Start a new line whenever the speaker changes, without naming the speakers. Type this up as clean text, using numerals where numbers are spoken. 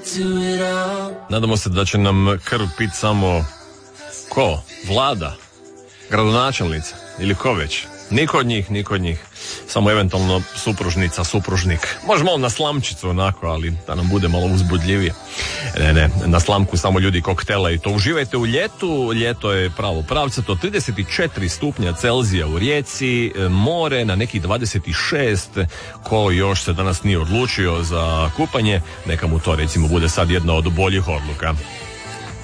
Nadamo se da će nam krv pit samo ko? Vlada? Gradonačelnica? Ili ko već? Niko od njih. Samo eventualno supružnica, supružnik. Može malo na slamčicu onako, ali da nam bude malo uzbudljivije. Ne, na slamku samo ljudi koktela i to. Uživajte u ljetu, ljeto je pravo pravcato, 34 stupnja Celzija u Rijeci, more na nekih 26, ko još se danas nije odlučio za kupanje, neka mu to recimo bude sad jedna od boljih odluka.